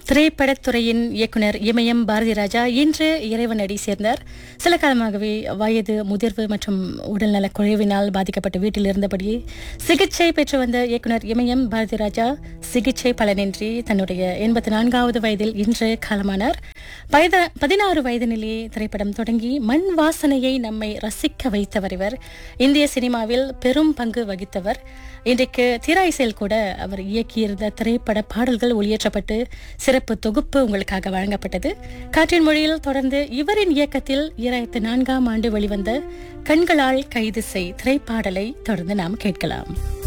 திரைப்படத்துறையின் இயக்குனர் இமயம் பாரதிராஜா இன்று இறைவனடி சேர்ந்தார். சில காலமாகவே வயது முதிர்வு மற்றும் உடல்நலக் குறைவினால் பாதிக்கப்பட்ட வீட்டில் இருந்தபடியே சிகிச்சை பெற்று வந்த இயக்குனர் இமயம் பாரதிராஜா சிகிச்சை பலனின்றி தன்னுடைய 84வது வயதில் இன்று காலமானார். 16 வயதினிலேயே திரைப்படம் தொடங்கி மண் வாசனையை நம்மை ரசிக்க வைத்தவர் இவர். இந்திய சினிமாவில் பெரும் பங்கு வகித்தவர். இன்றைக்கு திராய்சேல் கூட அவர் இயக்கியிருந்த திரைப்பட பாடல்கள் ஒளியேற்றப்பட்டு சிறப்பு தொகுப்பு உங்களுக்காக வழங்கப்பட்டது. காற்றின் மொழியில் தொடர்ந்து இவரின் இயக்கத்தில் 2004ஆம் ஆண்டு வெளிவந்த கண்களால் கைது செய் திரைப்பாடலை தொடர்ந்து நாம் கேட்கலாம்.